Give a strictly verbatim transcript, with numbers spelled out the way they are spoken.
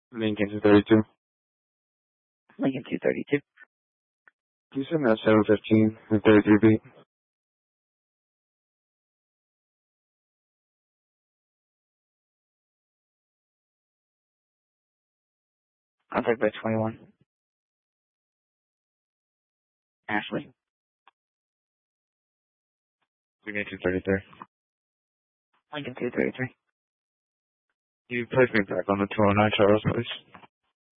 Lincoln two thirty-two. Lincoln two thirty-two. Can you send me that seven fifteen and thirty-three beat? Contact by twenty-one. Ashley. Lincoln two thirty-three. Lincoln two thirty-three. Can you place me back on the two oh nine Charles, please?